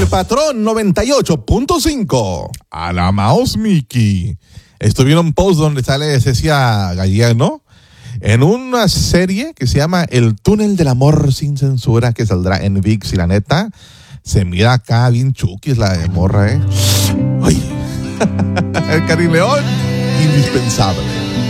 Patrón 98.5. A la Mouse Mickey. Esto viene un post donde sale Cecia Gallego en una serie que se llama El Túnel del Amor Sin Censura, que saldrá en ViX. Y la neta, se mira acá bien chuquis la de morra, Oye, el Cari León, indispensable.